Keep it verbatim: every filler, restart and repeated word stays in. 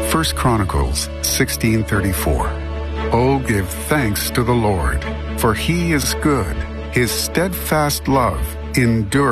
First Chronicles sixteen thirty-four. Oh, give thanks to the Lord, for he is good. His steadfast love endures